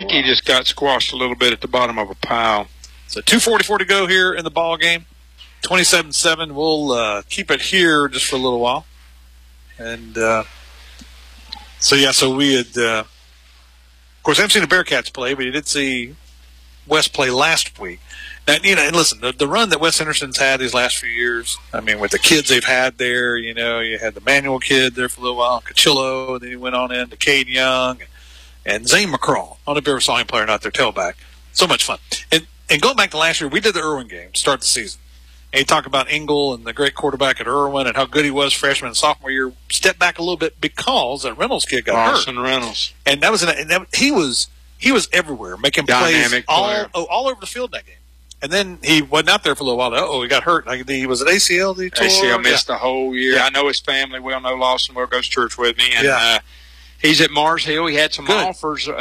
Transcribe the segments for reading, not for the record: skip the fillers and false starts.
think he just got squashed a little bit at the bottom of a pile. So 2:44 to go here in the ball game. 27-7. We'll keep it here just for a little while. And so we had, of course, I haven't seen the Bearcats play, but you did see West play last week. Now, and listen, the run that West Henderson's had these last few years, I mean, with the kids they've had there, you had the Manuel kid there for a little while, Cachillo, and then he went on in to Caden Young and Zane McCraw. I don't know if you ever saw him play or not, their tailback. So much fun. And going back to last year, we did the Irwin game to start the season. And you talk about Engel and the great quarterback at Irwin and how good he was freshman and sophomore year. Step back a little bit because that Reynolds kid got hurt. Austin Reynolds. And he was everywhere, making Dynamic plays all over the field in that game. And then he wasn't out there for a little while. He got hurt. Was it ACL? ACL missed the whole year. Yeah. I know his family well. Know Lawson Will goes to church with me, and he's at Mars Hill. He had some offers. He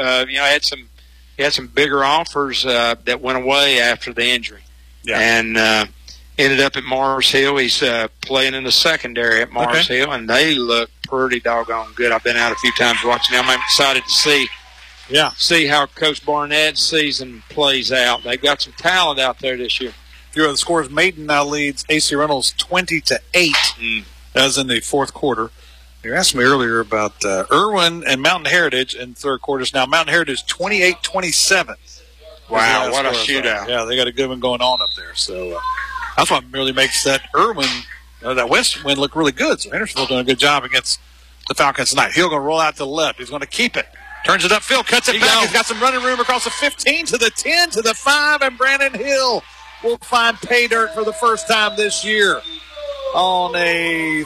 had some bigger offers that went away after the injury, and ended up at Mars Hill. He's playing in the secondary at Mars Hill, and they look pretty doggone good. I've been out a few times watching them. I'm excited to see how Coach Barnett's season plays out. They've got some talent out there this year. Few of the scores, Maiden now leads AC Reynolds 20-8. That was in the fourth quarter. You asked me earlier about Irwin and Mountain Heritage in third quarters. Now Mountain Heritage 28-27. Wow, what a shootout. Yeah, they got a good one going on up there. So that's what really makes that Irwin, that West win look really good. So Hendersonville doing a good job against the Falcons tonight. Hill going to roll out to the left. He's going to keep it. Turns it upfield, cuts it back. He's got some running room across the 15 to the 10 to the 5, and Brandon Hill will find pay dirt for the first time this year on a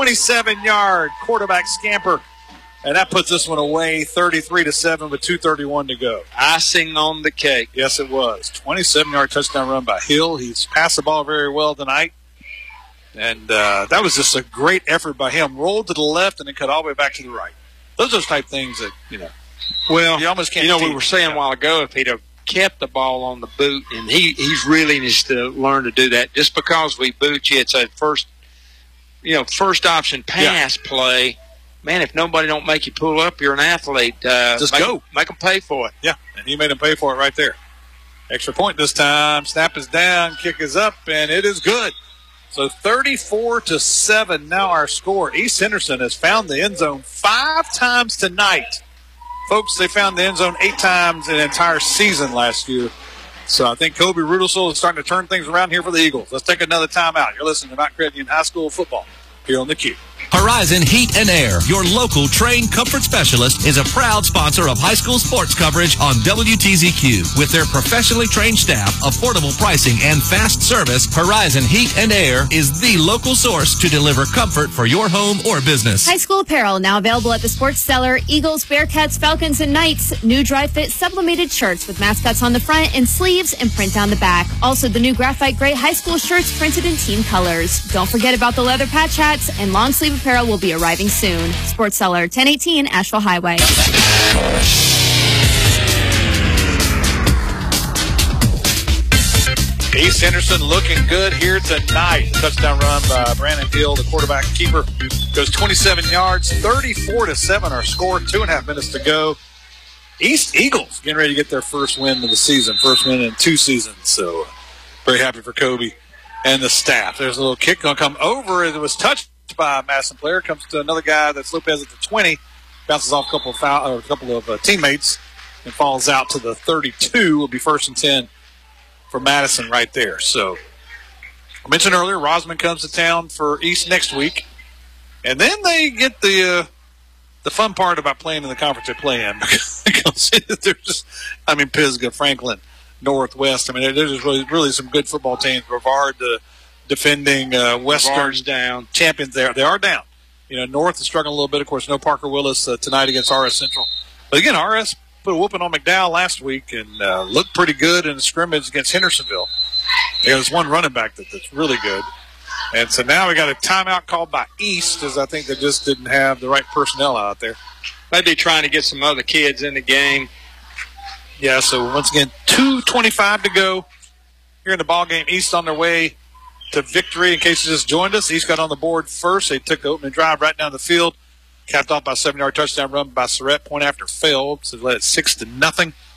27-yard quarterback scamper. And that puts this one away 33-7 with 2:31 to go. Icing on the cake. Yes, it was. 27-yard touchdown run by Hill. He's passed the ball very well tonight. And that was just a great effort by him. Rolled to the left and then cut all the way back to the right. Those are those type things that, well, you almost can't we were saying a while ago, if he'd have kept the ball on the boot, and he's really needs to learn to do that. Just because we boot you, it's a first option pass play. Man, if nobody don't make you pull up, you're an athlete. Just go. Make them pay for it. Yeah, and he made them pay for it right there. Extra point this time. Snap is down, kick is up, and it is good. So 34-7 now our score. East Henderson has found the end zone 5 times tonight. Folks, they found the end zone 8 times in an entire season last year. So I think Kobe Rudelsel is starting to turn things around here for the Eagles. Let's take another timeout. You're listening to Mount Credit High School football here on the Q. Horizon Heat and Air, your local trained comfort specialist, is a proud sponsor of high school sports coverage on WTZQ. With their professionally trained staff, affordable pricing, and fast service, Horizon Heat and Air is the local source to deliver comfort for your home or business. High school apparel now available at the Sports Cellar. Eagles, Bearcats, Falcons, and Knights. New dry fit sublimated shirts with mascots on the front and sleeves and print on the back. Also, the new graphite gray high school shirts printed in team colors. Don't forget about the leather patch hats, and long sleeve apparel will be arriving soon. Sports Cellar, 1018 Asheville Highway. East Henderson looking good here tonight. Touchdown run by Brandon Hill, the quarterback keeper. Goes 27 yards, 34-7 our score, 2.5 minutes to go. East Eagles getting ready to get their first win of the season, first win in 2 seasons. So very happy for Kobe and the staff. There's a little kick going to come over. It was touched by a Madison player. Comes to another guy that's Lopez at the 20. Bounces off a couple of teammates and falls out to the 32. Will be 1st and 10 for Madison right there. So I mentioned earlier, Rosman comes to town for East next week. And then they get the fun part about playing in the conference they play in. Because they're just, Pisgah, Franklin, Northwest. There's just really some good football teams. Brevard, the defending Western down champions there. They are down. North is struggling a little bit. Of course, no Parker Willis tonight against RS Central. But again, RS put a whooping on McDowell last week and looked pretty good in the scrimmage against Hendersonville. There's one running back that's really good. And so now we got a timeout called by East, as I think they just didn't have the right personnel out there. Maybe trying to get some other kids in the game. Yeah, so once again, 2:25 to go here in the ball game. East on their way to victory. In case you just joined us, East got on the board first. They took the opening drive right down the field, capped off by a 7-yard touchdown run by Surratt. Point after failed, so led it 6-0.